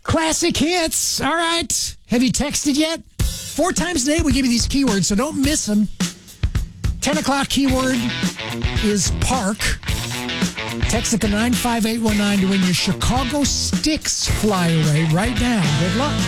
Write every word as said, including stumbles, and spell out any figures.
Classic hits. All right. Have you texted yet? Four times a day we give you these keywords, so don't miss them. ten o'clock keyword is park. Text it to nine five eight one nine to win your Chicago Sticks flyaway right now. Good luck.